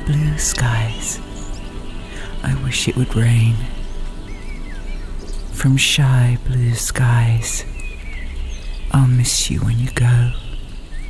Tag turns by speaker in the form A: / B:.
A: blue skies. I wish it would rain. From shy blue skies, I'll miss you when you go.